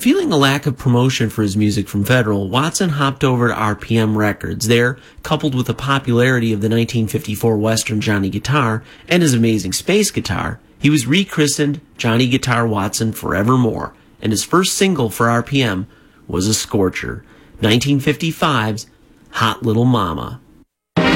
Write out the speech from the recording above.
feeling a lack of promotion for his music from Federal, Watson hopped over to RPM Records. There, coupled with the popularity of the 1954 Western Johnny Guitar and his amazing space guitar, he was rechristened Johnny Guitar Watson Forevermore, and his first single for RPM was a scorcher, 1955's Hot Little Mama.